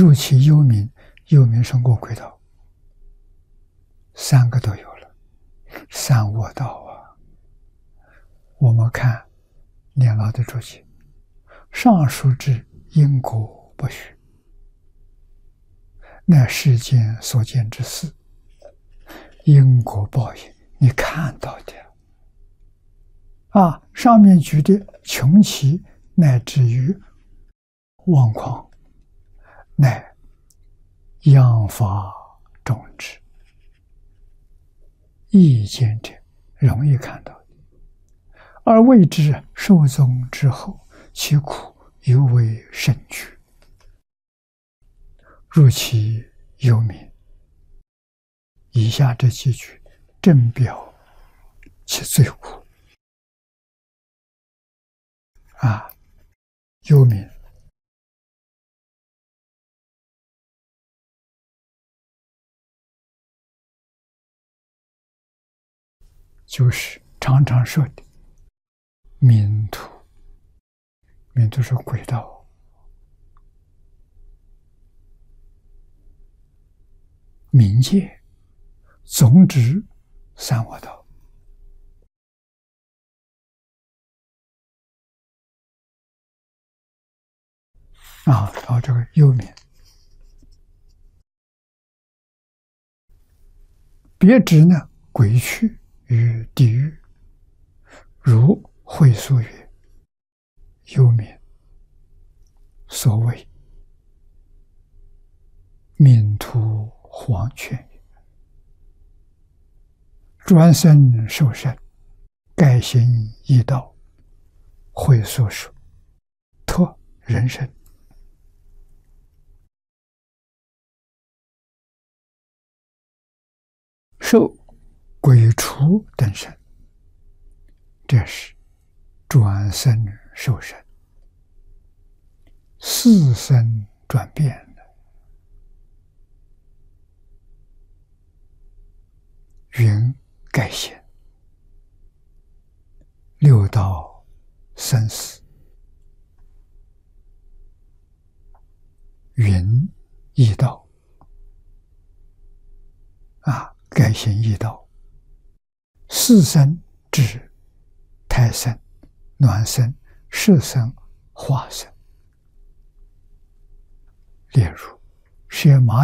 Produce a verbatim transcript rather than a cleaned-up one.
入其幽冥，幽冥胜过鬼道，三个都有了，三卧道啊。我们看念老的注解，上述之因果不虚，乃世间所见之事，因果报应，你看到的啊。上面举的穷奇乃至于妄狂，乃央法种之，意见者容易看到的，而谓之寿终之后，其苦尤为甚巨。入其幽冥，以下这几句正表其罪苦啊。幽冥就是常常说的冥途，冥途是鬼道，冥界总指三卧道啊。然后这个幽冥，别指呢鬼趣与地狱，如会所曰：幽冥，所谓冥途黄泉也。转生受生，盖行一道，会所属托人生。受鬼畜等生，这是转生受生，四生转变的。云盖显，六道生死，云异道啊，盖显异道。四生指胎生、卵生、湿生、化生。例如，射马